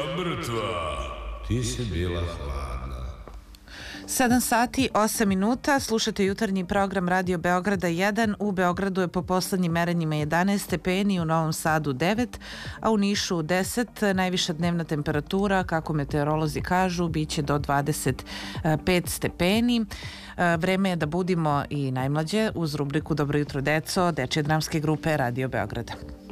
mrtva. Ti si bila hladna. 7 sati, 8 minuta, slušate jutarnji program Radio Beograda 1. U Beogradu je po poslednjim merenjima 11 stepeni, u Novom Sadu 9, a u Nišu 10. Najviša dnevna temperatura, kako meteorolozi kažu, biće do 25 stepeni. Vreme je da budimo i najmlađe uz rubriku Dobro jutro deco, dečje dramske grupe Radio Beograda.